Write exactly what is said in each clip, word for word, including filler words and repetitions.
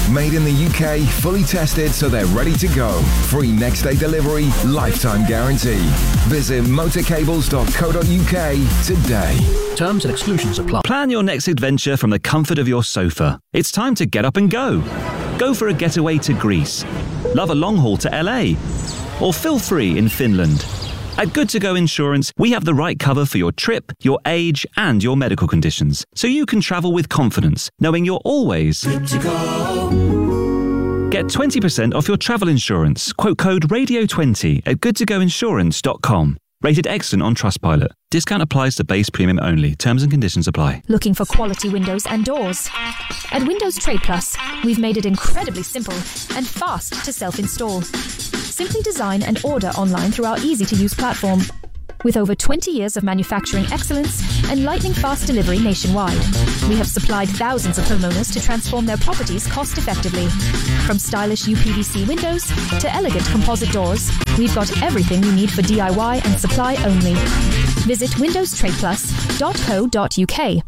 Made in the U K, fully tested so they're ready to go. Free next day delivery, lifetime guarantee. Visit motorcables dot co dot uk today. Terms and exclusions apply. Plan your next adventure from the comfort of your sofa. It's time to get up and go. Go for a getaway to Greece. Love a long haul to L A. Or feel free in Finland. At Good To Go Insurance, we have the right cover for your trip, your age, and your medical conditions, so you can travel with confidence, knowing you're always good to go. Get twenty percent off your travel insurance. Quote code radio twenty at good to go insurance dot com. Rated excellent on Trustpilot. Discount applies to base premium only. Terms and conditions apply. Looking for quality windows and doors? At Windows Trade Plus, we've made it incredibly simple and fast to self-install. Simply design and order online through our easy-to-use platform. With over twenty years of manufacturing excellence and lightning-fast delivery nationwide, we have supplied thousands of homeowners to transform their properties cost-effectively. From stylish U P V C windows to elegant composite doors, we've got everything you need for D I Y and supply only. Visit windows trade plus dot co dot uk.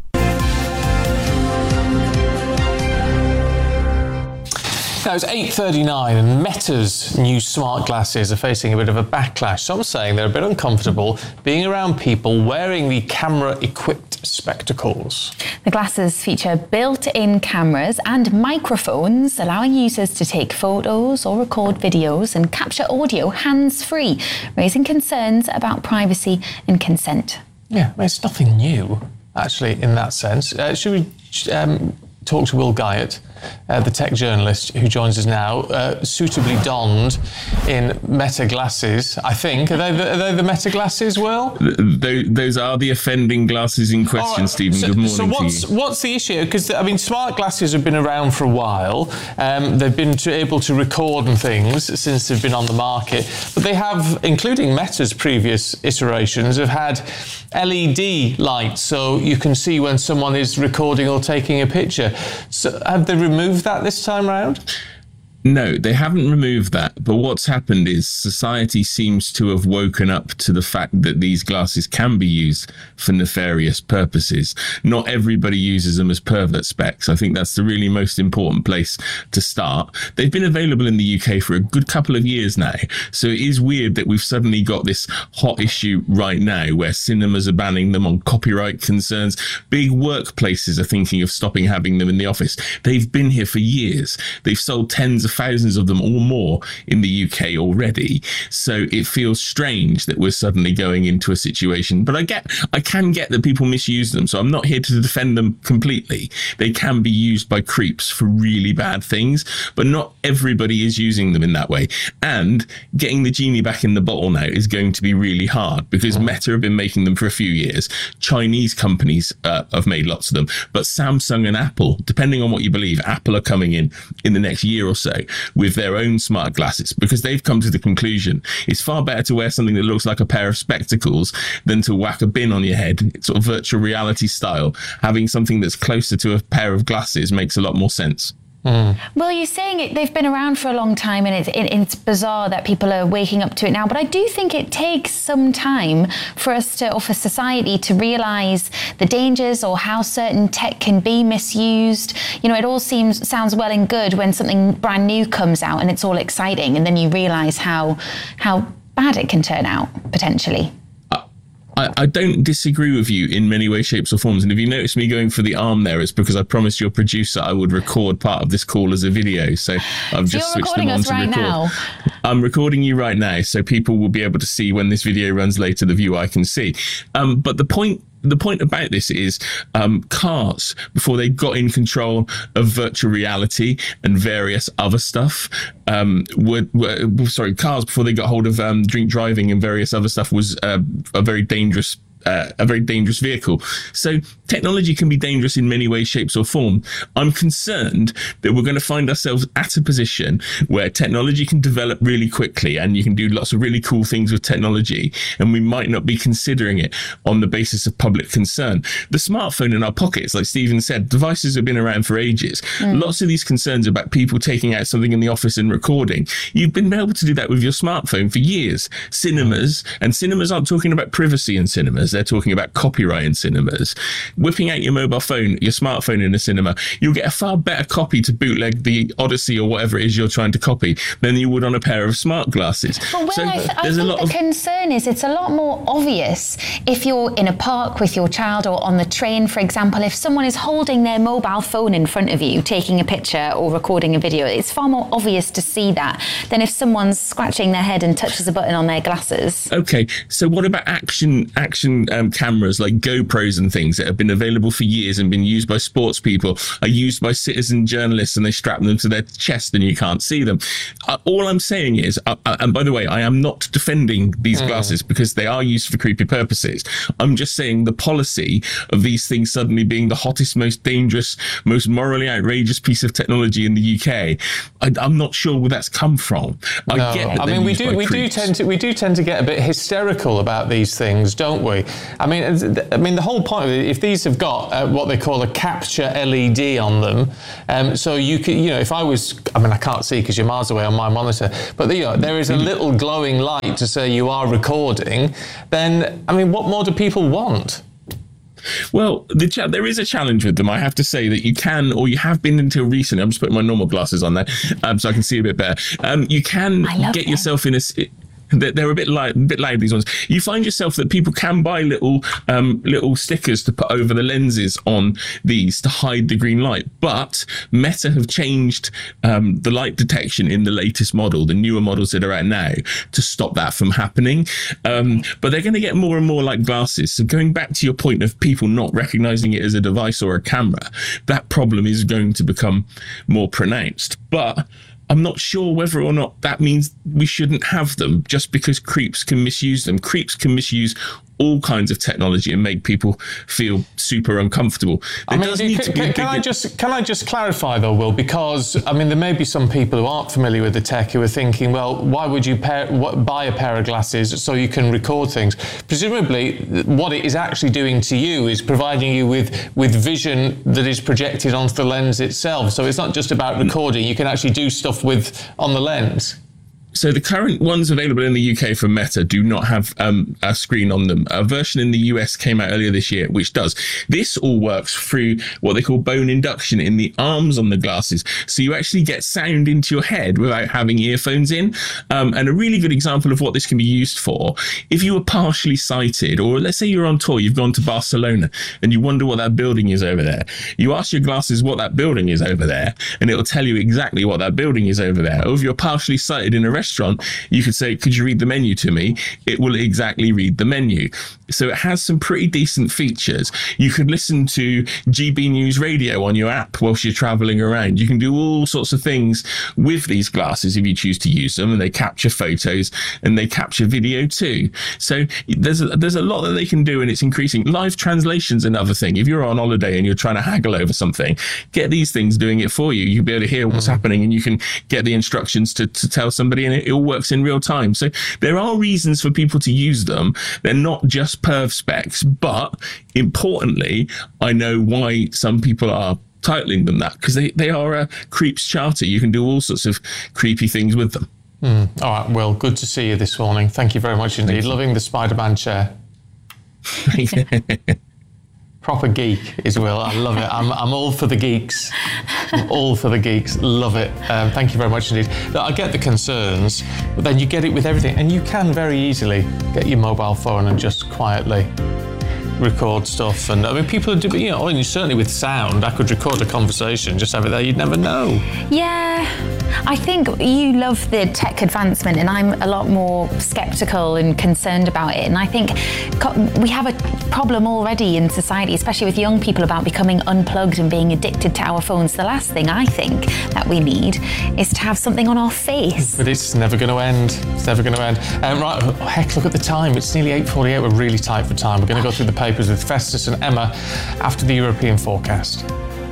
Now it's eight thirty-nine and Meta's new smart glasses are facing a bit of a backlash. Some saying they're a bit uncomfortable being around people wearing the camera-equipped spectacles. The glasses feature built-in cameras and microphones, allowing users to take photos or record videos and capture audio hands-free, raising concerns about privacy and consent. Yeah, it's nothing new, actually, in that sense. Uh, should we um, talk to Will Guyatt, Uh, the tech journalist who joins us now, uh, suitably donned in Meta glasses, I think. Are they the, are they the Meta glasses, Will? Th- those are the offending glasses in question, right, Stephen. So, Good morning so what's, to you. what's the issue? Because, I mean, smart glasses have been around for a while. Um, they've been to, able to record and things since they've been on the market. But they have, including Meta's previous iterations, have had L E D lights so you can see when someone is recording or taking a picture. So have they removed that this time round? No, they haven't removed that. But what's happened is society seems to have woken up to the fact that these glasses can be used for nefarious purposes. Not everybody uses them as pervert specs. I think that's the really most important place to start. They've been available in the U K for a good couple of years now. So it is weird that we've suddenly got this hot issue right now where cinemas are banning them on copyright concerns. Big workplaces are thinking of stopping having them in the office. They've been here for years. They've sold tens of thousands of them or more in the U K already. So it feels strange that we're suddenly going into a situation. But I get, I can get that people misuse them. So I'm not here to defend them completely. They can be used by creeps for really bad things, but not everybody is using them in that way. And getting the genie back in the bottle now is going to be really hard because Meta have been making them for a few years. Chinese companies uh, have made lots of them, but Samsung and Apple, depending on what you believe, Apple are coming in in the next year or so with their own smart glasses because they've come to the conclusion it's far better to wear something that looks like a pair of spectacles than to whack a bin on your head, sort of virtual reality style. Having something that's closer to a pair of glasses makes a lot more sense. Mm. Well, you're saying it, they've been around for a long time and it's, it, it's bizarre that people are waking up to it now. But I do think it takes some time for us to, or for society to realise the dangers or how certain tech can be misused. You know, it all seems sounds well and good when something brand new comes out and it's all exciting. And then you realise how how bad it can turn out, potentially. I, I don't disagree with you in many ways, shapes or forms. And if you notice me going for the arm there, it's because I promised your producer I would record part of this call as a video. So I've so just you're switched them on us to right record. Now. I'm recording you right now, so people will be able to see when this video runs later, the view I can see. Um, but the point The point about this is um, cars, before they got in control of virtual reality and various other stuff, um, were, were sorry, cars before they got hold of um, drink driving and various other stuff was uh, a very dangerous Uh, a very dangerous vehicle. So technology can be dangerous in many ways, shapes or form. I'm concerned that we're going to find ourselves at a position where technology can develop really quickly and you can do lots of really cool things with technology and we might not be considering it on the basis of public concern. The smartphone in our pockets, like Stephen said, devices have been around for ages. Mm. Lots of these concerns about people taking out something in the office and recording, you've been able to do that with your smartphone for years. Cinemas, and cinemas aren't talking about privacy in cinemas, they're talking about copyright in cinemas. whipping out your mobile phone, your smartphone in the cinema, you'll get a far better copy to bootleg the Odyssey or whatever it is you're trying to copy than you would on a pair of smart glasses. But Will, so I, th- I there's think a lot the of concern is it's a lot more obvious if you're in a park with your child or on the train, for example, if someone is holding their mobile phone in front of you, taking a picture or recording a video, it's far more obvious to see that than if someone's scratching their head and touches a button on their glasses. Okay, so what about action action um, cameras like GoPros and things that have been available for years and been used by sports people, are used by citizen journalists, and they strap them to their chest and you can't see them? Uh, all I'm saying is, uh, uh, and by the way, I am not defending these mm. glasses because they are used for creepy purposes. I'm just saying the policy of these things suddenly being the hottest, most dangerous, most morally outrageous piece of technology in the U K, I, I'm not sure where that's come from. I no. get that I mean, we do we creeps. do tend to we do tend to get a bit hysterical about these things, don't we? I mean, I mean the whole point of it, if these have got uh, what they call a capture L E D on them, um, so you can, you know, if I was, I mean, I can't see because you're miles away on my monitor, but you know, there is a little glowing light to say you are recording, then, I mean, what more do people want? Well, the cha- there is a challenge with them. I have to say that you can, or you have been until recently, I'm just putting my normal glasses on there um, so I can see a bit better. Um, you can get them. yourself in a... They're a bit light, a bit loud, these ones. You find yourself that people can buy little um, little stickers to put over the lenses on these to hide the green light. But Meta have changed um, the light detection in the latest model, the newer models that are out now, to stop that from happening. Um, but they're going to get more and more like glasses. So going back to your point of people not recognizing it as a device or a camera, that problem is going to become more pronounced. But I'm not sure whether or not that means we shouldn't have them just because creeps can misuse them. Creeps can misuse all kinds of technology and make people feel super uncomfortable. There I mean, does do, need can, to be can, a can big... I just can I just clarify though, Will? Because I mean, there may be some people who aren't familiar with the tech who are thinking, well, why would you pair, what, buy a pair of glasses so you can record things? Presumably, what it is actually doing to you is providing you with with vision that is projected onto the lens itself. So it's not just about recording; you can actually do stuff with on the lens. So the current ones available in the U K from Meta do not have um, a screen on them. A version in the U S came out earlier this year, which does. This all works through what they call bone induction in the arms on the glasses. So you actually get sound into your head without having earphones in. Um, and a really good example of what this can be used for, if you were partially sighted, or let's say you're on tour, you've gone to Barcelona and you wonder what that building is over there. You ask your glasses what that building is over there, and it'll tell you exactly what that building is over there. Or if you're partially sighted in a restaurant, you could say, could you read the menu to me? It will exactly read the menu. So it has some pretty decent features. You can listen to G B News Radio on your app whilst you're traveling around. You can do all sorts of things with these glasses if you choose to use them, and they capture photos and they capture video too. So there's a, there's a lot that they can do, and it's increasing. Live translation's another thing. If you're on holiday and you're trying to haggle over something, get these things doing it for you. You'll be able to hear what's mm. happening, and you can get the instructions to, to tell somebody, and it, it all works in real time. So there are reasons for people to use them. They're not just perv specs, but importantly, I know why some people are titling them that, because they, they are a creeps charter. You can do all sorts of creepy things with them. Mm. All right, Will, good to see you this morning. Thank you very much indeed. Loving the Spider-Man chair. Proper geek is Will. I love it. I'm I'm all for the geeks. I'm all for the geeks. Love it. Um, thank you very much indeed. Look, I get the concerns, but then you get it with everything, and you can very easily get your mobile phone and just quietly record stuff. And I mean, people are doing, you know, and certainly with sound, I could record a conversation, just have it there. You'd never know. Yeah. I think you love the tech advancement, and I'm a lot more sceptical and concerned about it. And I think we have a problem already in society, especially with young people, about becoming unplugged and being addicted to our phones. The last thing I think that we need is to have something on our face. But it's never going to end. It's never going to end. Um, right, oh, heck, look at the time. It's nearly eight forty-eight. We're really tight for time. We're going to go through the papers with Festus and Emma after the European forecast.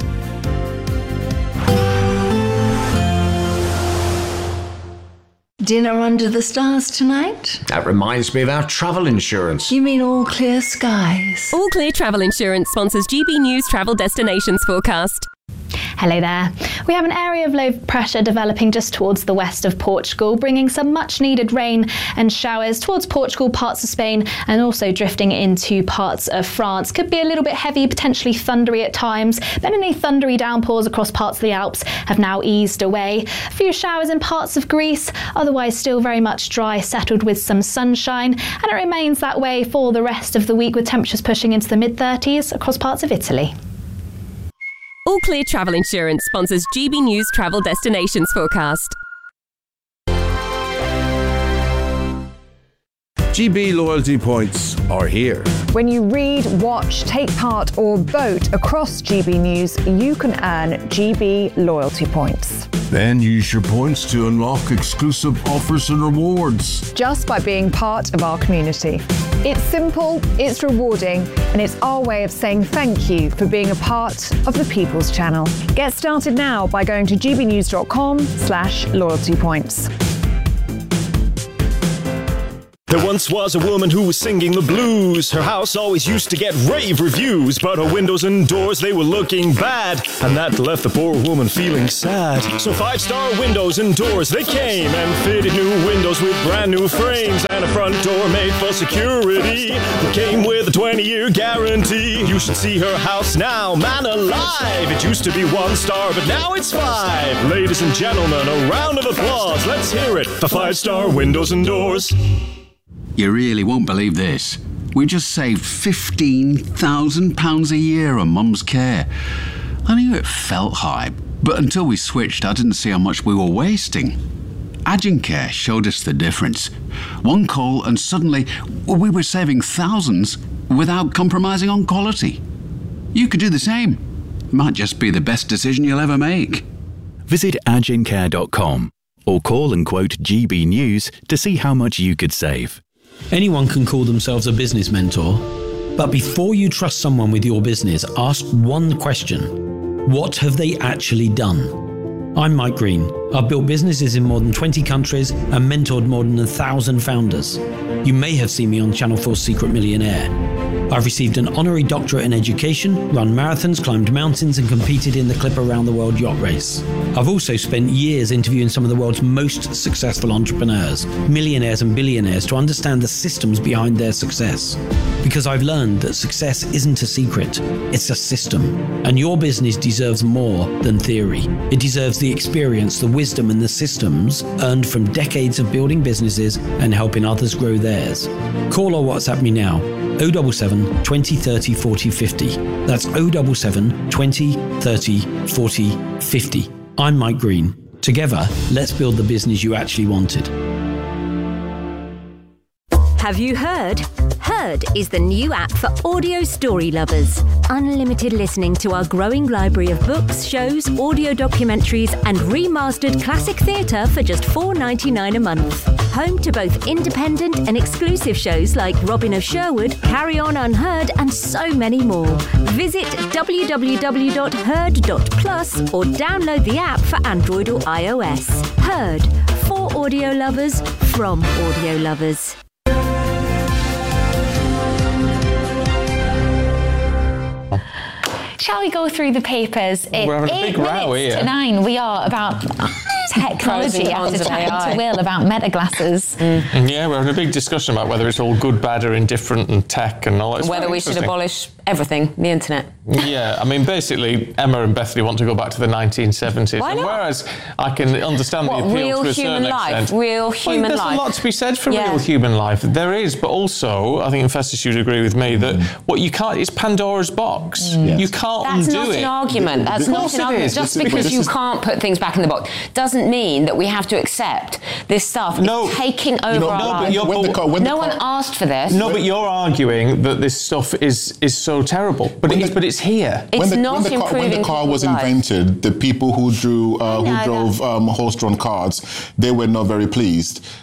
Dinner under the stars tonight? That reminds me of our travel insurance. You mean All Clear Skies? All Clear Travel Insurance sponsors G B News Travel Destinations Forecast. Hello there. We have an area of low pressure developing just towards the west of Portugal, bringing some much needed rain and showers towards Portugal, parts of Spain, and also drifting into parts of France. Could be a little bit heavy, potentially thundery at times, but any thundery downpours across parts of the Alps have now eased away. A few showers in parts of Greece, otherwise still very much dry, settled with some sunshine, and it remains that way for the rest of the week, with temperatures pushing into the mid thirties across parts of Italy. All Clear Travel Insurance sponsors G B News Travel Destinations Forecast. G B loyalty points are here. When you read, watch, take part or vote across G B News, you can earn G B loyalty points. Then use your points to unlock exclusive offers and rewards. Just by being part of our community. It's simple, it's rewarding, and it's our way of saying thank you for being a part of the People's Channel. Get started now by going to gbnews.com slash loyalty points. There once was a woman who was singing the blues. Her house always used to get rave reviews, but her windows and doors, they were looking bad, and that left the poor woman feeling sad. So five-star windows and doors, they came and fitted new windows with brand new frames and a front door made for security that came with a twenty-year guarantee. You should see her house now, man alive. It used to be one star, but now it's five. Ladies and gentlemen, a round of applause. Let's hear it for five-star windows and doors. You really won't believe this. We just saved fifteen thousand pounds a year on Mum's care. I knew it felt high, but until we switched, I didn't see how much we were wasting. Agencare showed us the difference. One call and suddenly we were saving thousands without compromising on quality. You could do the same. Might just be the best decision you'll ever make. Visit agencare dot com or call and quote G B News to see how much you could save. Anyone can call themselves a business mentor, but before you trust someone with your business, ask one question. What have they actually done? I'm Mike Green. I've built businesses in more than twenty countries and mentored more than a thousand founders. You may have seen me on Channel four's Secret Millionaire. I've received an honorary doctorate in education, run marathons, climbed mountains, and competed in the Clipper Round the World yacht race. I've also spent years interviewing some of the world's most successful entrepreneurs, millionaires and billionaires, to understand the systems behind their success. Because I've learned that success isn't a secret, it's a system. And your business deserves more than theory. It deserves the experience, the wisdom, and the systems earned from decades of building businesses and helping others grow theirs. Call or WhatsApp me now. oh seven seven, twenty, thirty, forty, fifty. That's oh seven seven, twenty, thirty, forty, fifty. I'm Mike Green. Together, let's build the business you actually wanted. Have you heard? Heard is the new app for audio story lovers. Unlimited listening to our growing library of books, shows, audio documentaries, and remastered classic theatre for just four dollars and ninety-nine cents a month. Home to both independent and exclusive shows like Robin of Sherwood, Carry On Unheard, and so many more. Visit w w w dot heard dot plus or download the app for Android or iOS. Heard, for audio lovers, from audio lovers. Shall we go through the papers? It's We're having a eight big row minutes here. to nine. We are about technology after chatting to Will about meta glasses. Mm. Yeah, we're having a big discussion about whether it's all good, bad, or indifferent, and tech and all that. It's Whether very we should interesting. abolish everything, the internet. Yeah, I mean, basically, Emma and Bethany want to go back to the nineteen seventies. Why and not? whereas I can understand What, the appeal real to a human certain life? extent. Real Well, human there's life. a lot to be said for Yeah. real human life. There is, but also, I think, and Festus, you'd agree with me, that what you can't, it's Pandora's box. Mm. You can't That's undo not it. an argument. That's Of not course an it argument. is. Just This is- because this you is- can't put things back in the box doesn't mean that we have to accept this stuff. No. It's taking over You know, our no, but lives. you're- When the car- when the no car- one asked for this. No, but you're arguing that this stuff is is so terrible. But it is, but it's here. It's when the, not when the car, when the improving car was people's lives. invented, the people who drew, uh, I know who drove um, horse-drawn carts, they were not very pleased.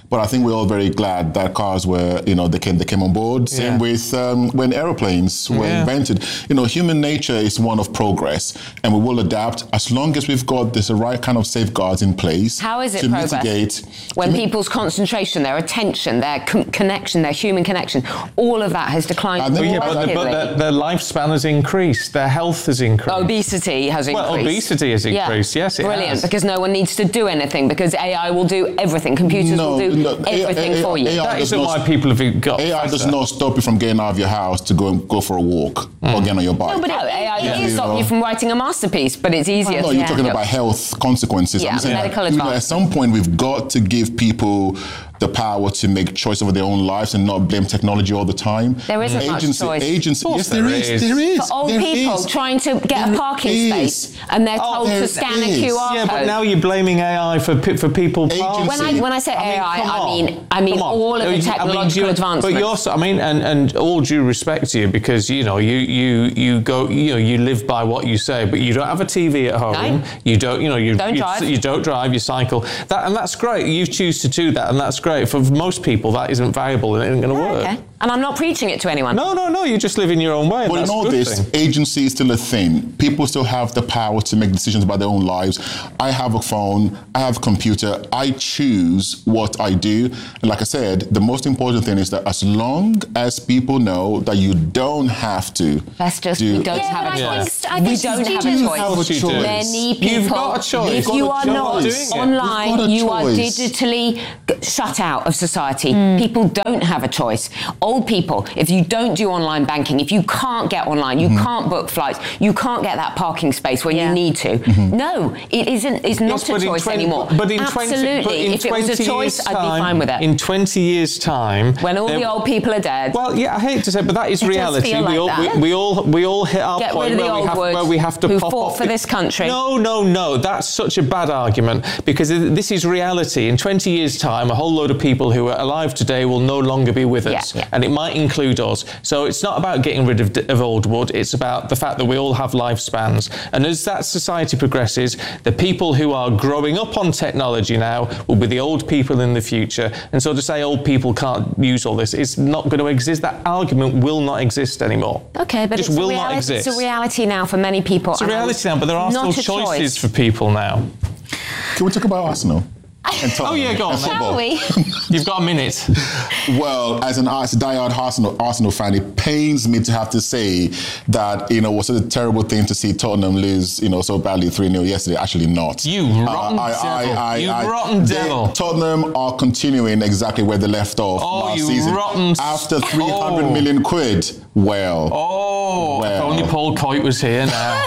But I think we're all very glad that cars were, you know, they came, they came on board. Same Yeah. with um, when aeroplanes were Yeah. invented. You know, human nature is one of progress, and we will adapt as long as we've got this right kind of safeguards in place. How is it to progress? mitigate When to mi- people's concentration, their attention, their com- connection, their human connection, all of that has declined But, yeah, but, the- but their, their lifespan has increased, their health has increased. Obesity has increased. Well, obesity has Yeah. increased, yes, it Brilliant, has. because no one needs to do anything, because A I will do everything. Computers No, will do no, everything A I for you. A I That does isn't not- why people have got A I does faster. not stop you from getting out of your house to go and go for a walk or get on your bike. No, but it, A I doesn't You stop know. you from writing a masterpiece, but it's easier. No, to you're talking Yeah. about health consequences. Yeah, I'm saying, medical you know, advice. at some point, we've got to give people the power to make choice over their own lives and not blame technology all the time. There isn't much agency, choice. Agency, Of course yes, there there is. is. There is. For old there people is. trying to get There a parking is. space, and they're told there to scan a is. Q R Yeah, code. but now you're blaming A I for pe- for people parking. When I when I say A I, come I on. mean I mean Come on. all of I the mean, technological you're- advancements. But you're, so- I mean, and, and all due respect to you, because you know you you you go you know you live by what you say, but you don't have a T V at home. No. You don't you know you Don't you, drive. you don't drive. You cycle. That and that's great. You choose to do that, and that's great. For most people, that isn't valuable and it isn't going to work. Okay. And I'm not preaching it to anyone. No, no, no. You just live in your own way. And But in that's all a good this, thing. agency is still a thing. People still have the power to make decisions about their own lives. I have a phone, I have a computer, I choose what I do. And like I said, the most important thing is that as long as people know that you don't have to. That's just, do, we don't Yeah, have but a I choice. think- I we think don't have a students- choice. Have a choice. Many people. You've got a choice. If You've you got are a choice. not Doing it. online, You've got a you are choice. digitally g- shut out of society. People don't have a choice. Old people, if you don't do online banking, if you can't get online, you can't book flights, you can't get that parking space when you need to. No, it isn't. It's not Yes, a but in choice twenty anymore. But in Absolutely. twenty, but in if it was a twenty choice, years' I'd be time- fine with it. In twenty years' time, when all there- the old people are dead. Well, yeah, I hate to say, but that is It does reality. feel we, like all, that. we, we all we all hit our Get point rid of the where, we old have, woods where we have to who pop fought off for the- this country. No, no, no. That's such a bad argument because it- this is reality. In twenty years' time, a whole load of people who are alive today will no longer be with us, Yeah, yeah. and it might include us. So it's not about getting rid of, of old wood. It's about the fact that we all have lifespans, and as that society progresses, the people who are growing up on technology now will be the old people in the future. And so to say old people can't use all this, it's not going to exist. That argument will not exist anymore. Okay, but Just it's, will a not reality, exist. it's a reality now for many people. It's a and reality now, but there are not still a choices choice. for people now. Can we talk about Arsenal? Oh yeah, go on. Shall we? You've got a minute. Well, as an as a diehard Arsenal, Arsenal fan, it pains me to have to say that, you know, it was such a terrible thing to see Tottenham lose, you know, so badly three nil yesterday. Actually not. You rotten devil. You rotten they- devil. Tottenham are continuing exactly where they left off Oh, last you season. rotten s- After three hundred Oh. million quid. Well. Oh, Well. if only Paul Coit was here now.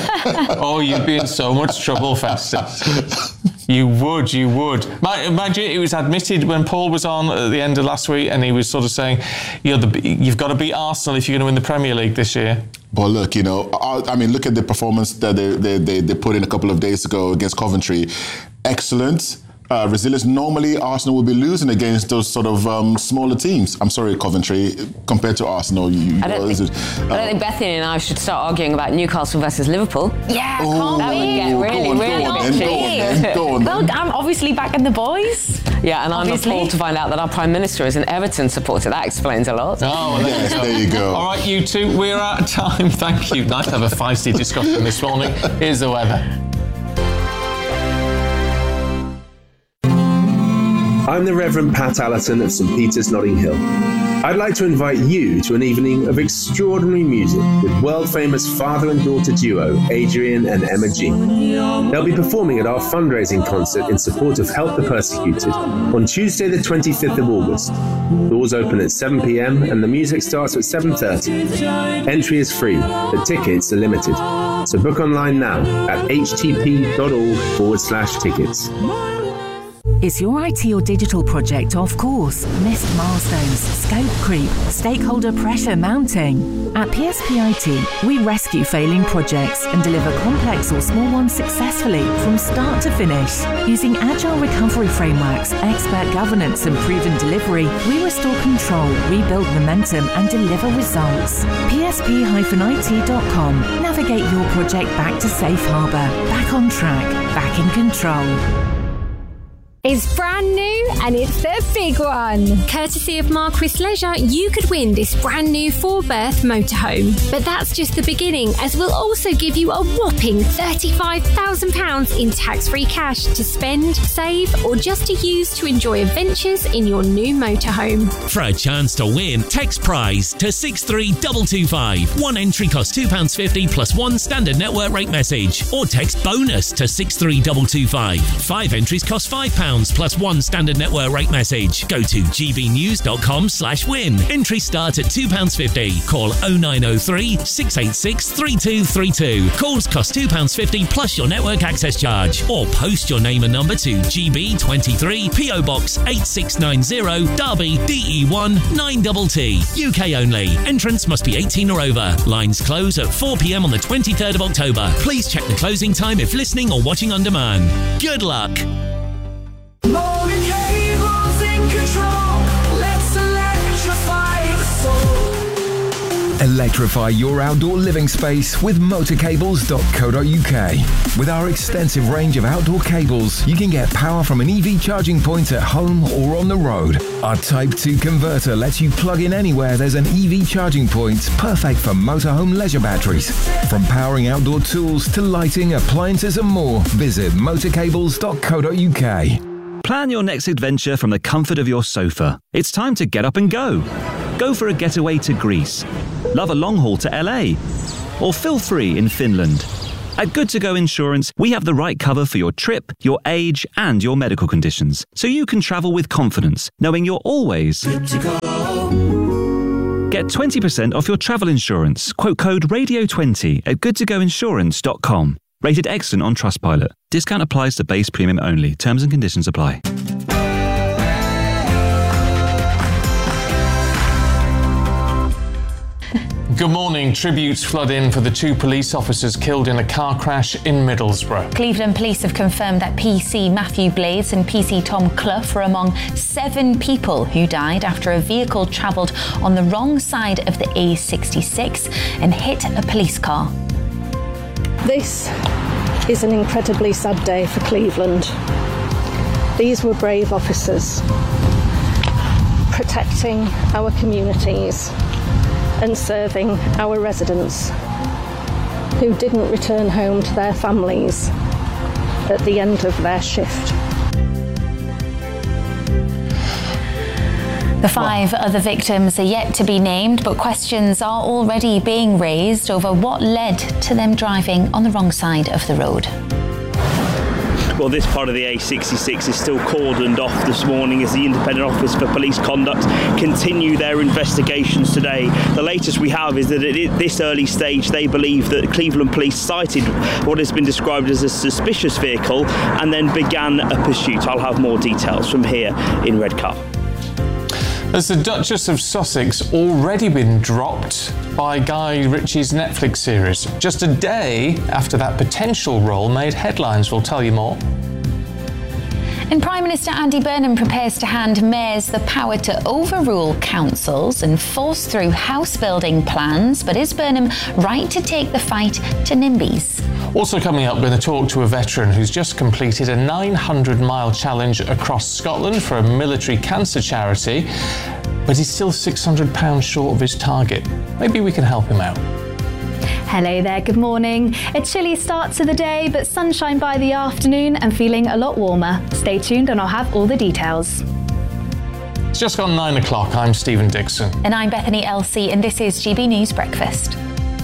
Oh, you'd be in so much trouble, Festus. You would, you would. Mi- Mind you, it was admitted when Paul was on at the end of last week, and he was sort of saying, you know, the, you've got to beat Arsenal if you're going to win the Premier League this year. But look, you know, I, I mean, look at the performance that they, they, they, they put in a couple of days ago against Coventry. Excellent. Uh, resilience. Normally, Arsenal will be losing against those sort of um, smaller teams. I'm sorry, Coventry, compared to Arsenal. You, I don't, know, think, is it, I don't think Bethany and I should start arguing about Newcastle versus Liverpool. Yeah, Oh, can't That would we? get really, go on, really go on then, go on naughty. then, go on then. Well, I'm obviously backing the boys. Yeah, and Obviously. I'm appalled to find out that our Prime Minister is an Everton supporter. That explains a lot. Oh, well, there, Yes, you go. there you go. All right, you two, we're out of time. Thank you. Nice to have a feisty discussion this morning. Here's the weather. I'm the Reverend Pat Allerton of St Peter's, Notting Hill. I'd like to invite you to an evening of extraordinary music with world-famous father and daughter duo Adrian and Emma G. They'll be performing at our fundraising concert in support of Help the Persecuted on Tuesday the twenty-fifth of August. Doors open at seven p.m. and the music starts at seven thirty. Entry is free, but tickets are limited. So book online now at htp.org forward slash tickets. Is your I T or digital project off course? Missed milestones, scope creep, stakeholder pressure mounting? At P S P I T, we rescue failing projects and deliver complex or small ones successfully from start to finish. Using agile recovery frameworks, expert governance and proven delivery, we restore control, rebuild momentum and deliver results. P S P I T dot com. Navigate your project back to safe harbour, back on track, back in control. is brand new and it's the big one. Courtesy of Marquis Leisure, you could win this brand new four-berth motorhome. But that's just the beginning, as we'll also give you a whopping thirty-five thousand pounds in tax-free cash to spend, save, or just to use to enjoy adventures in your new motorhome. For a chance to win, text prize to six three two two five. One entry costs two pounds fifty plus one standard network rate message. Or text bonus to six three two two five. Five entries cost five pounds plus one standard network rate message. Go to gbnews.com slash win. Entries start at two pounds fifty. Call oh nine oh three, six eight six, three two three two. Calls cost two pounds fifty plus your network access charge. Or post your name and number to G B twenty-three, P O Box eight six nine zero, Derby, D E one nine T T. U K only. Entrance must be eighteen or over. Lines close at four p.m. on the twenty-third of October. Please check the closing time if listening or watching on demand. Good luck. Morning cables in control. Let's electrify the soul. Electrify your outdoor living space with motor cables dot co dot U K. With our extensive range of outdoor cables, you can get power from an E V charging point at home or on the road. Our Type two converter lets you plug in anywhere there's an E V charging point, perfect for motorhome leisure batteries. From powering outdoor tools to lighting, appliances and more, visit motor cables dot co dot U K. Plan your next adventure from the comfort of your sofa. It's time to get up and go. Go for a getaway to Greece. Love a long haul to L A. Or feel free in Finland. At Good To Go Insurance, we have the right cover for your trip, your age, and your medical conditions, so you can travel with confidence, knowing you're always good to go. Get twenty percent off your travel insurance. Quote code radio twenty at good to go insurance dot com. Rated excellent on Trustpilot. Discount applies to base premium only. Terms and conditions apply. Good morning. Tributes flood in for the two police officers killed in a car crash in Middlesbrough. Cleveland police have confirmed that P C Matthew Blades and P C Tom Clough were among seven people who died after a vehicle travelled on the wrong side of the A sixty-six and hit a police car. This is an incredibly sad day for Cleveland. These were brave officers protecting our communities and serving our residents who didn't return home to their families at the end of their shift. The five other victims are yet to be named, but questions are already being raised over what led to them driving on the wrong side of the road. Well, this part of the A sixty-six is still cordoned off this morning as the Independent Office for Police Conduct continue their investigations today. The latest we have is that at this early stage they believe that Cleveland Police sighted what has been described as a suspicious vehicle and then began a pursuit. I'll have more details from here in Redcar. Has the Duchess of Sussex already been dropped by Guy Ritchie's Netflix series? Just a day after that potential role made headlines. We'll tell you more. And Prime Minister Andy Burnham prepares to hand mayors the power to overrule councils and force through house building plans. But is Burnham right to take the fight to NIMBYs? Also coming up, we're going to talk to a veteran who's just completed a nine hundred mile challenge across Scotland for a military cancer charity, but he's still six hundred pounds short of his target. Maybe we can help him out. Hello there, good morning. A chilly start to the day, but sunshine by the afternoon and feeling a lot warmer. Stay tuned and I'll have all the details. It's just gone nine o'clock. I'm Stephen Dixon. And I'm Bethany Elsey, and this is G B News Breakfast.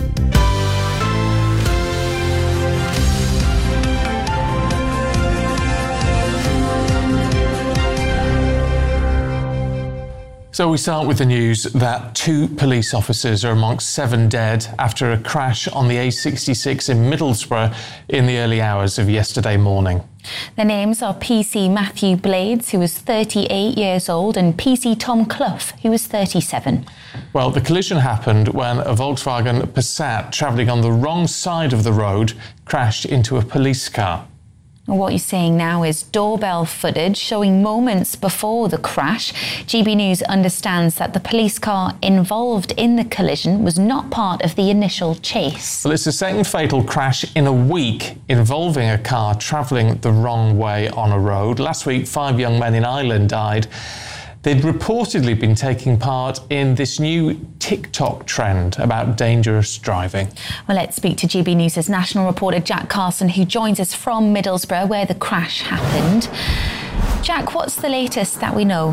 So we start with the news that two police officers are amongst seven dead after a crash on the A sixty-six in Middlesbrough in the early hours of yesterday morning. Their names are P C Matthew Blades, who was thirty-eight years old, and P C Tom Clough, who was thirty-seven. Well, the collision happened when a Volkswagen Passat travelling on the wrong side of the road crashed into a police car. What you're seeing now is doorbell footage showing moments before the crash. G B News understands that the police car involved in the collision was not part of the initial chase. Well, it's the second fatal crash in a week involving a car travelling the wrong way on a road. Last week, five young men in Ireland died. They'd reportedly been taking part in this new TikTok trend about dangerous driving. Well, let's speak to G B News' national reporter Jack Carson, who joins us from Middlesbrough, where the crash happened. Jack, what's the latest that we know?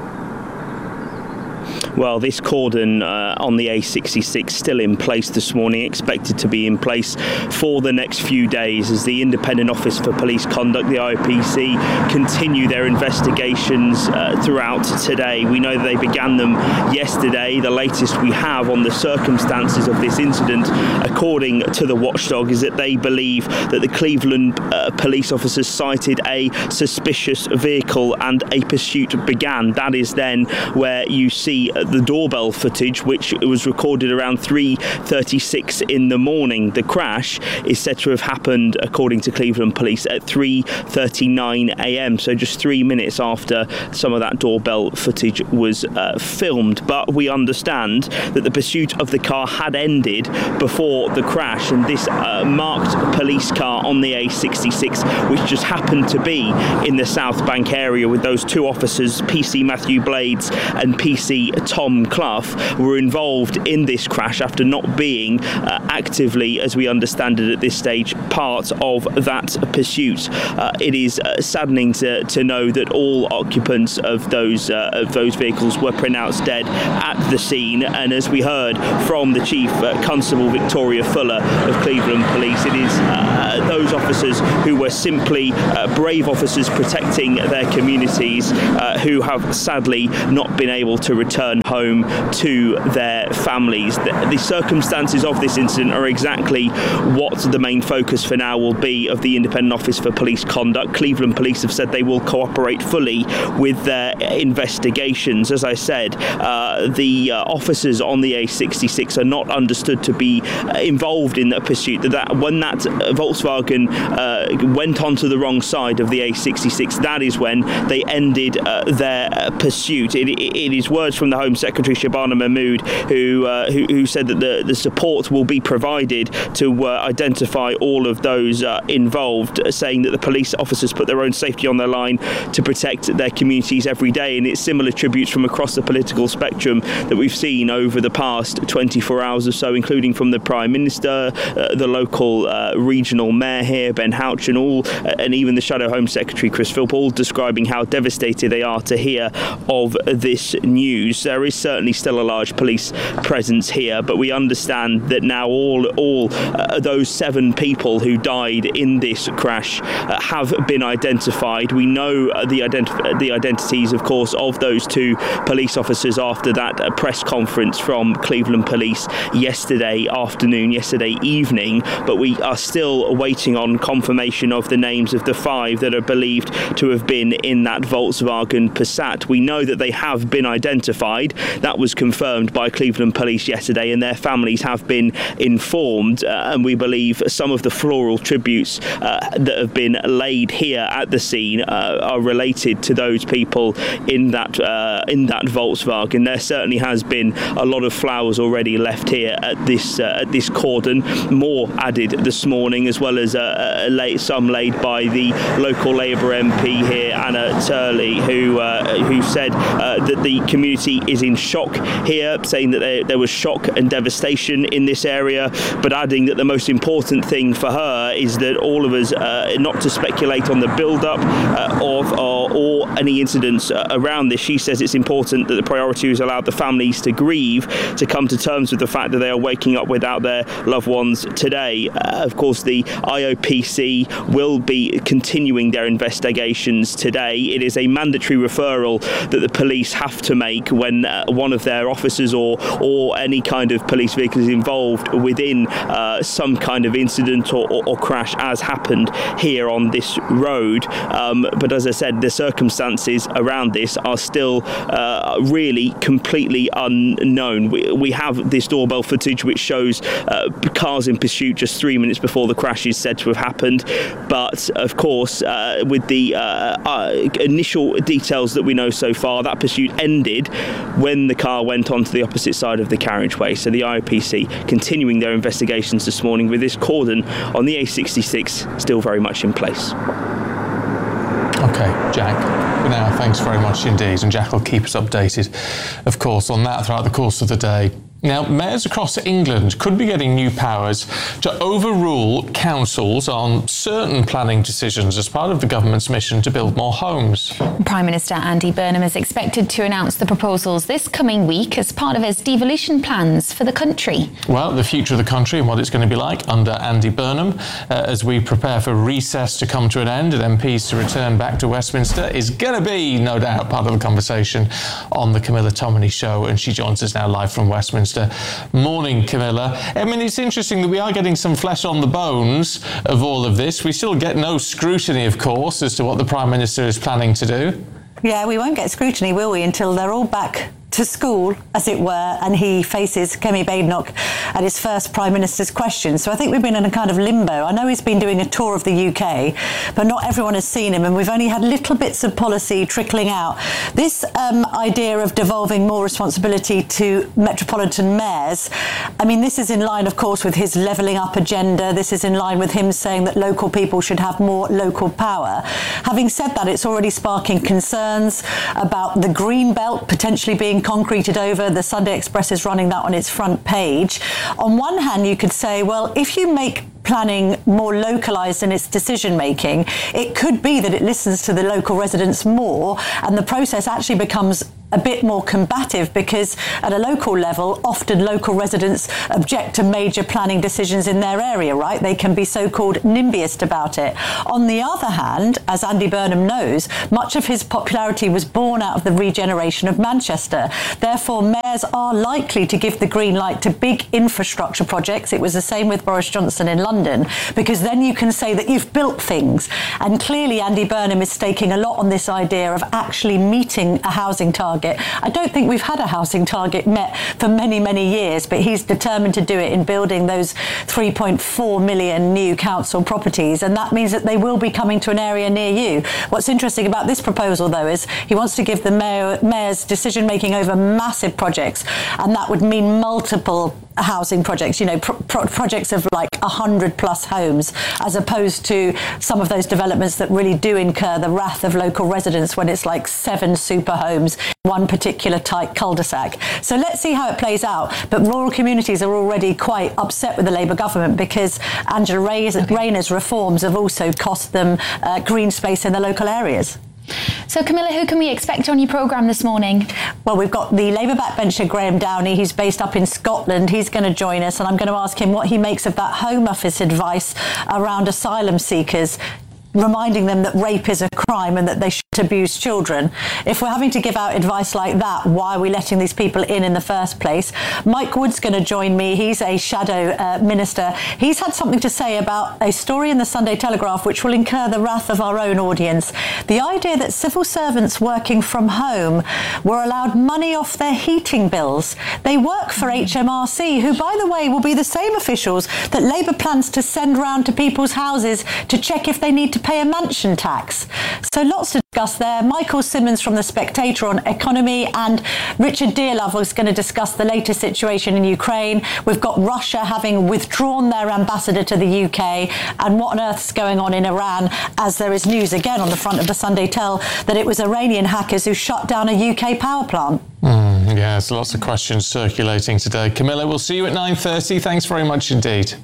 Well, this cordon uh, on the A sixty-six still in place this morning, expected to be in place for the next few days as the Independent Office for Police Conduct, the I O P C, continue their investigations uh, throughout today. We know that they began them yesterday. The latest we have on the circumstances of this incident, according to the watchdog, is that they believe that the Cleveland uh, police officers sighted a suspicious vehicle and a pursuit began. That is then where you see uh, the doorbell footage, which was recorded around three thirty-six in the morning. The crash is said to have happened, according to Cleveland Police, at three thirty-nine a m, so just three minutes after some of that doorbell footage was uh, filmed. But we understand that the pursuit of the car had ended before the crash, and this uh, marked police car on the A sixty-six, which just happened to be in the South Bank area with those two officers, P C Matthew Blades and P C Tom Clough, were involved in this crash after not being uh, actively, as we understand it at this stage, part of that pursuit. Uh, it is uh, saddening to, to know that all occupants of those uh, of those vehicles were pronounced dead at the scene, and as we heard from the Chief uh, Constable Victoria Fuller of Cleveland Police, it is uh, those officers who were simply uh, brave officers protecting their communities uh, who have sadly not been able to return home to their families. The, the circumstances of this incident are exactly what the main focus for now will be of the Independent Office for Police Conduct. Cleveland Police have said they will cooperate fully with their investigations. As I said, uh, the uh, officers on the A sixty-six are not understood to be uh, involved in that pursuit. That, that when that Volkswagen uh, went onto the wrong side of the A sixty-six, that is when they ended uh, their uh, pursuit. It, it, it is words from the Home Secretary Shabana Mahmood, who, uh, who who said that the, the support will be provided to uh, identify all of those uh, involved, saying that the police officers put their own safety on their line to protect their communities every day. And it's similar tributes from across the political spectrum that we've seen over the past twenty-four hours or so, including from the Prime Minister, uh, the local uh, regional mayor here, Ben Houch, and all, uh, and even the Shadow Home Secretary Chris Philp, all describing how devastated they are to hear of this news. There is certainly still a large police presence here, but we understand that now all all uh, those seven people who died in this crash uh, have been identified. We know uh, the, identi- the identities, of course, of those two police officers after that uh, press conference from Cleveland Police yesterday afternoon, yesterday evening, but we are still waiting on confirmation of the names of the five that are believed to have been in that Volkswagen Passat. We know that they have been identified. That was confirmed by Cleveland Police yesterday, and their families have been informed, uh, and we believe some of the floral tributes uh, that have been laid here at the scene uh, are related to those people in that uh, in that Volkswagen. There certainly has been a lot of flowers already left here at this uh, at this cordon, more added this morning, as well as uh, late, some laid by the local Labour M P here, Anna Turley, who uh, who said uh, that the community is in shock here, saying that there, there was shock and devastation in this area, but adding that the most important thing for her is that all of us uh, not to speculate on the build-up uh, of or, or any incidents uh, around this. She says it's important that the priority is allowed the families to grieve, to come to terms with the fact that they are waking up without their loved ones today. Uh, of course, the I O P C will be continuing their investigations today. It is a mandatory referral that the police have to make when uh, one of their officers or or any kind of police vehicle is involved within uh, some kind of incident or, or, or crash, as happened here on this road. Um, but as I said, the circumstances around this are still uh, really completely unknown. We, we have this doorbell footage which shows uh, cars in pursuit just three minutes before the crash is is said to have happened. But of course, uh, with the uh, uh, initial details that we know so far, that pursuit ended when the car went onto the opposite side of the carriageway. So the I O P C continuing their investigations this morning with this cordon on the A sixty-six still very much in place. OK, Jack. For now, thanks very much indeed. And Jack will keep us updated, of course, on that throughout the course of the day. Now, mayors across England could be getting new powers to overrule councils on certain planning decisions as part of the government's mission to build more homes. Prime Minister Andy Burnham is expected to announce the proposals this coming week as part of his devolution plans for the country. Well, the future of the country and what it's going to be like under Andy Burnham uh, as we prepare for recess to come to an end and M Ps to return back to Westminster is going to be, no doubt, part of the conversation on the Camilla Tominey Show, and she joins us now live from Westminster. Morning, Camilla. I mean, it's interesting that we are getting some flesh on the bones of all of this. We still get no scrutiny, of course, as to what the Prime Minister is planning to do. Yeah, we won't get scrutiny, will we, until they're all back to school, as it were, and he faces Kemi Badenoch at his first Prime Minister's question. So I think we've been in a kind of limbo. I know he's been doing a tour of the U K, but not everyone has seen him, and we've only had little bits of policy trickling out. This um, idea of devolving more responsibility to metropolitan mayors, I mean, this is in line, of course, with his levelling up agenda. This is in line with him saying that local people should have more local power. Having said that, it's already sparking concerns about the green belt potentially being concreted over. The Sunday Express is running that on its front page. On one hand, you could say, well, if you make planning more localised in its decision making, it could be that it listens to the local residents more and the process actually becomes a bit more combative, because at a local level, often local residents object to major planning decisions in their area, right? They can be so-called NIMBYist about it. On the other hand, as Andy Burnham knows, much of his popularity was born out of the regeneration of Manchester. Therefore, mayors are likely to give the green light to big infrastructure projects. It was the same with Boris Johnson in London, because then you can say that you've built things. And clearly, Andy Burnham is staking a lot on this idea of actually meeting a housing target. I don't think we've had a housing target met for many, many years, but he's determined to do it in building those three point four million new council properties, and that means that they will be coming to an area near you. What's interesting about this proposal, though, is he wants to give the mayor, mayor's decision-making over massive projects, and that would mean multiple housing projects, you know, pro- pro- projects of like one hundred plus homes, as opposed to some of those developments that really do incur the wrath of local residents when it's like seven super homes, one particular tight cul-de-sac. So let's see how it plays out. But rural communities are already quite upset with the Labour government because Angela Ray's, okay. Rayner's reforms have also cost them uh, green space in the local areas. So, Camilla, who can we expect on your programme this morning? Well, we've got the Labour backbencher Graham Downey. He's based up in Scotland. He's going to join us, and I'm going to ask him what he makes of that Home Office advice around asylum seekers, reminding them that rape is a crime and that they shouldn't abuse children. If we're having to give out advice like that, why are we letting these people in in the first place? Mike Wood's going to join me. He's a shadow uh, minister. He's had something to say about a story in the Sunday Telegraph which will incur the wrath of our own audience. The idea that civil servants working from home were allowed money off their heating bills. They work for H M R C, who, by the way, will be the same officials that Labour plans to send round to people's houses to check if they need to pay a mansion tax. So lots to discuss there. Michael Simmons from The Spectator on economy, and Richard Dearlove is going to discuss the latest situation in Ukraine. We've got Russia having withdrawn their ambassador to the U K, and what on earth's going on in Iran, as there is news again on the front of the Sunday Tell that it was Iranian hackers who shut down a U K power plant. Mm, yes, lots of questions circulating today. Camilla, we'll see you at nine thirty. Thanks very much indeed.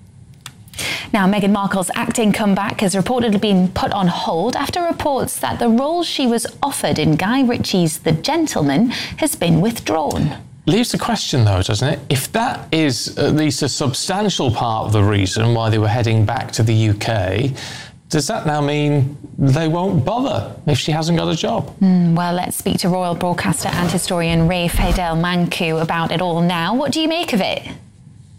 Now, Meghan Markle's acting comeback has reportedly been put on hold after reports that the role she was offered in Guy Ritchie's The Gentleman has been withdrawn. Leaves the question, though, doesn't it? If that is at least a substantial part of the reason why they were heading back to the U K, does that now mean they won't bother if she hasn't got a job? Mm, well, let's speak to royal broadcaster and historian Rafe Haidel Manku about it all now. What do you make of it?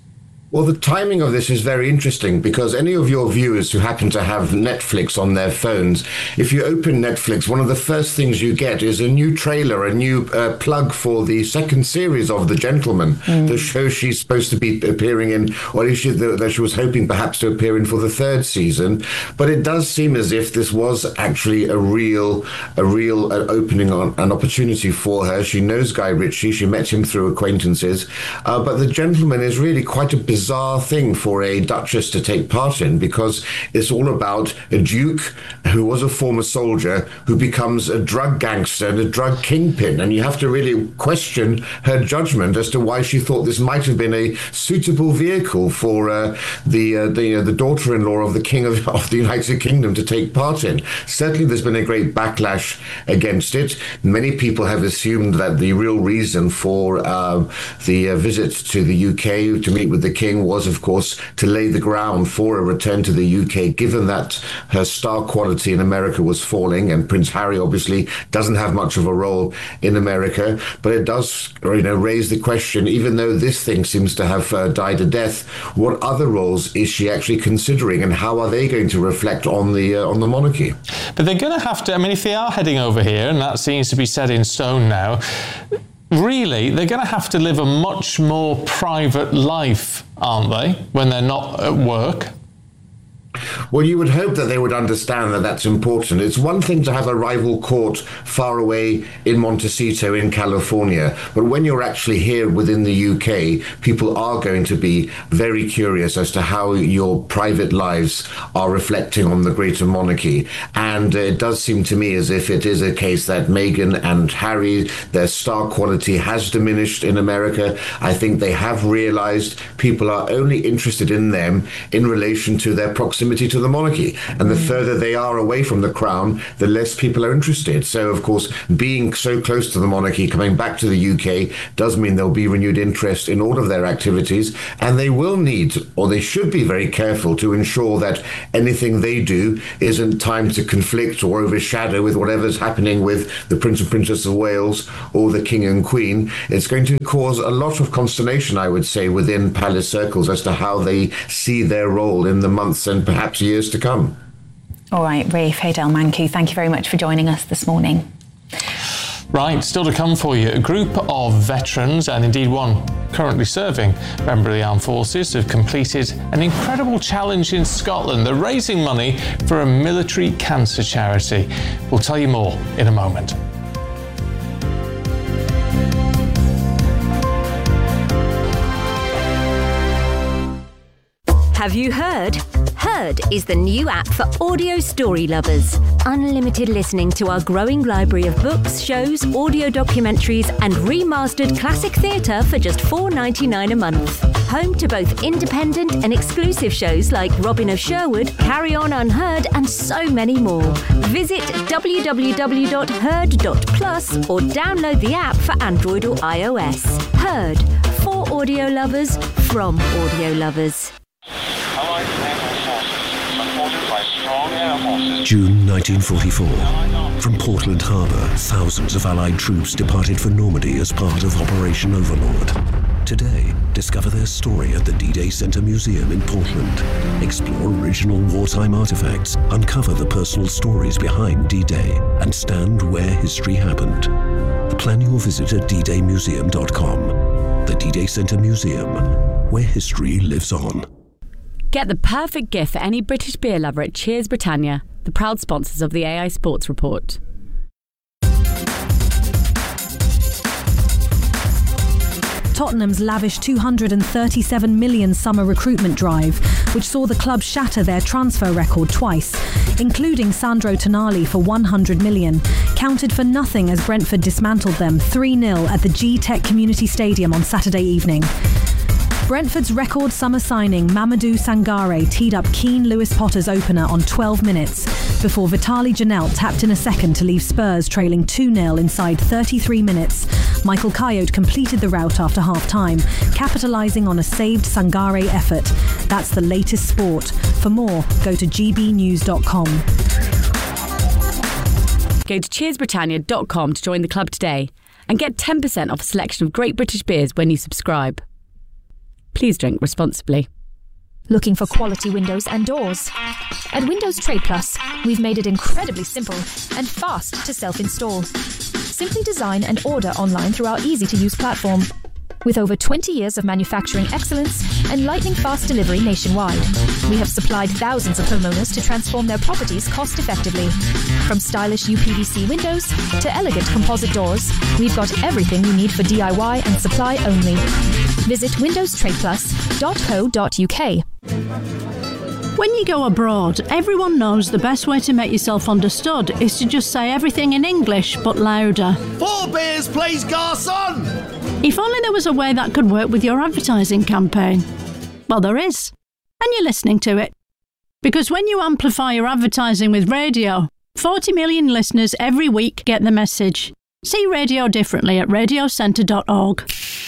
Well, the timing of this is very interesting because any of your viewers who happen to have Netflix on their phones, if you open Netflix, one of the first things you get is a new trailer, a new uh, plug for the second series of The Gentleman, mm. the show she's supposed to be appearing in, or at least that she was hoping perhaps to appear in for the third season. But it does seem as if this was actually a real, a real uh, opening on an opportunity for her. She knows Guy Ritchie. She met him through acquaintances. Uh, but The Gentleman is really quite a bizarre bizarre thing for a duchess to take part in because it's all about a duke who was a former soldier who becomes a drug gangster and a drug kingpin, and you have to really question her judgment as to why she thought this might have been a suitable vehicle for uh, the uh, the, uh, the daughter-in-law of the king of, of the United Kingdom to take part in. Certainly there's been a great backlash against it. Many people have assumed that the real reason for uh, the uh, visit to the U K to meet with the king was, of course, to lay the ground for a return to the U K, given that her star quality in America was falling, and Prince Harry obviously doesn't have much of a role in America. But it does, you know, raise the question, even though this thing seems to have uh, died a death, what other roles is she actually considering, and how are they going to reflect on the uh, on the monarchy? But they're going to have to, I mean, if they are heading over here, and that seems to be set in stone now, really, they're going to have to live a much more private life, aren't they, when they're not at work? Well, you would hope that they would understand that that's important. It's one thing to have a rival court far away in Montecito in California, but when you're actually here within the U K, people are going to be very curious as to how your private lives are reflecting on the greater monarchy. And it does seem to me as if it is a case that Meghan and Harry, their star quality has diminished in America. I think they have realized people are only interested in them in relation to their proximity to the monarchy, and the further they are away from the crown, the less people are interested. So, of course, being so close to the monarchy, coming back to the U K, does mean there'll be renewed interest in all of their activities, and they will need, or they should be very careful to ensure that anything they do isn't timed to conflict or overshadow with whatever's happening with the Prince and Princess of Wales or the King and Queen. It's going to cause a lot of consternation, I would say, within palace circles as to how they see their role in the months and perhaps years to come. All right, Rafe Haydel Manku, thank you very much for joining us this morning. Right, still to come for you. A group of veterans, and indeed one currently serving member of the Armed Forces, have completed an incredible challenge in Scotland. They're raising money for a military cancer charity. We'll tell you more in a moment. Have you heard? Heard is the new app for audio story lovers. Unlimited listening to our growing library of books, shows, audio documentaries, and remastered classic theatre for just four dollars ninety-nine a month. Home to both independent and exclusive shows like Robin of Sherwood, Carry On Unheard, and so many more. Visit w w w dot heard dot plus or download the app for Android or iOS. Heard, for audio lovers, from audio lovers. June nineteen forty-four. From Portland Harbour, thousands of Allied troops departed for Normandy as part of Operation Overlord. Today, discover their story at the D-Day Center Museum in Portland. Explore original wartime artifacts, uncover the personal stories behind D-Day, and stand where history happened. Plan your visit at d day museum dot com. The D-Day Center Museum, where history lives on. Get the perfect gift for any British beer lover at Cheers Britannia, the proud sponsors of the A I Sports Report. Tottenham's lavish two hundred thirty-seven million summer recruitment drive, which saw the club shatter their transfer record twice, including Sandro Tonali for one hundred million, counted for nothing as Brentford dismantled them three nil at the G-Tech Community Stadium on Saturday evening. Brentford's record summer signing Mamadou Sangare teed up keen Lewis Potter's opener on twelve minutes before Vitaly Janelt tapped in a second to leave Spurs trailing two nil inside thirty-three minutes. Michael Coyote completed the rout after half-time, capitalising on a saved Sangare effort. That's the latest sport. For more, go to g b news dot com. Go to cheers britannia dot com to join the club today and get ten percent off a selection of great British beers when you subscribe. Please drink responsibly. Looking for quality windows and doors? At Windows Trade Plus, we've made it incredibly simple and fast to self-install. Simply design and order online through our easy-to-use platform. With over twenty years of manufacturing excellence and lightning-fast delivery nationwide, we have supplied thousands of homeowners to transform their properties cost-effectively. From stylish U P V C windows to elegant composite doors, we've got everything you need for D I Y and supply only. Visit windows trade plus dot co dot U K. When you go abroad, everyone knows the best way to make yourself understood is to just say everything in English, but louder. Four beers, please, garçon! If only there was a way that could work with your advertising campaign. Well, there is. And you're listening to it. Because when you amplify your advertising with radio, forty million listeners every week get the message. See radio differently at radio centre dot org.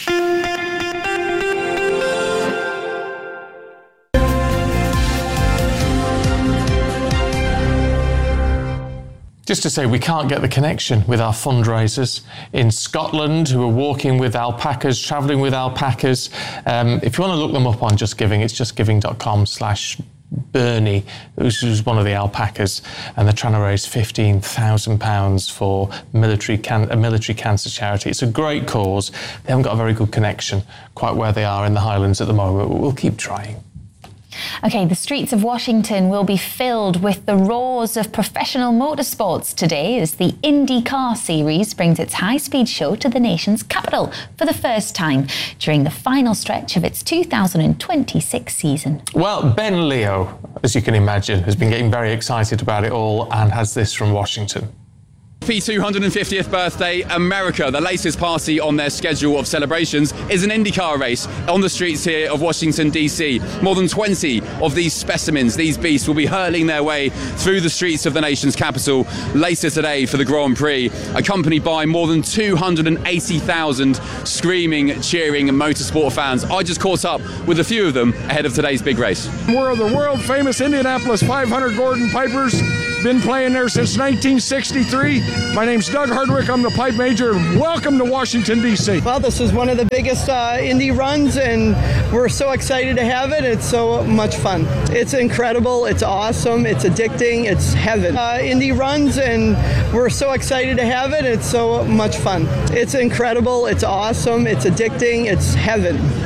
Just to say, we can't get the connection with our fundraisers in Scotland who are walking with alpacas, travelling with alpacas. Um, if you want to look them up on Just Giving, it's justgiving.com slash Bernie, who's one of the alpacas, and they're trying to raise fifteen thousand pounds for military can- a military cancer charity. It's a great cause. They haven't got a very good connection quite where they are in the Highlands at the moment, but we'll keep trying. OK, the streets of Washington will be filled with the roars of professional motorsports today as the IndyCar Series brings its high-speed show to the nation's capital for the first time during the final stretch of its two thousand twenty-six season. Well, Ben Leo, as you can imagine, has been getting very excited about it all and has this from Washington. Happy two hundred fiftieth birthday, America. The latest party on their schedule of celebrations is an IndyCar race on the streets here of Washington, D C. More than twenty of these specimens, these beasts, will be hurling their way through the streets of the nation's capital later today for the Grand Prix, accompanied by more than two hundred eighty thousand screaming, cheering motorsport fans. I just caught up with a few of them ahead of today's big race. We're the world-famous Indianapolis five hundred Gordon Pipers. Been playing there since nineteen sixty-three. My name's Doug Hardwick. I'm the pipe major. Welcome to Washington, D C. Well, this is one of the biggest uh, Indy runs, and we're so excited to have it. It's so much fun. It's incredible. It's awesome. It's addicting. It's heaven. Uh, Indy runs, and we're so excited to have it. It's so much fun. It's incredible. It's awesome. It's addicting. It's heaven.